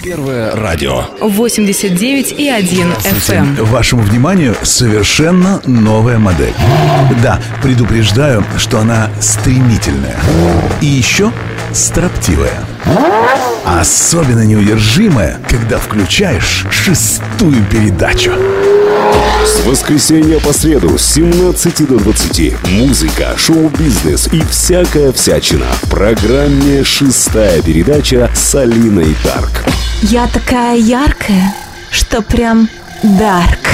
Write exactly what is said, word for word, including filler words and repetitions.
Первое радио. восемьдесят девять и один эф эм. Вашему вниманию совершенно новая модель. Да, предупреждаю, что она стремительная. И еще строптивая. Особенно неудержимая, когда включаешь шестую передачу. С воскресенья по среду с семнадцати до двадцати. Музыка, шоу-бизнес и всякая всячина. В программе «Шестая передача» с Алиной Дарк. Я такая яркая, что прям дарк.